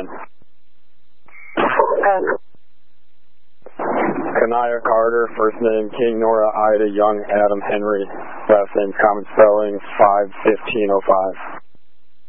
again. Kanaya Carter, first name King Nora Ida Young Adam Henry, last name common spelling 51505.